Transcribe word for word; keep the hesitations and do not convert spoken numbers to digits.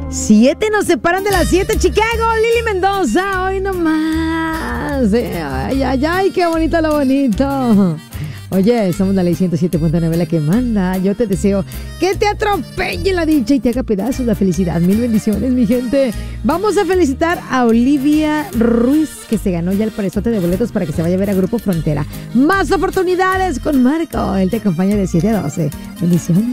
Siete nos separan de las siete. Chicago, Lili Mendoza, hoy nomás. Eh, ay, ay, ay, qué bonito lo bonito. Oye, somos la ley ciento siete punto nueve, la que manda. Yo te deseo que te atropelle la dicha y te haga pedazos la felicidad. Mil bendiciones, mi gente. Vamos a felicitar a Olivia Ruiz, que se ganó ya el parezote de boletos para que se vaya a ver a Grupo Frontera. Más oportunidades con Marco. Él te acompaña de siete a doce. Bendiciones.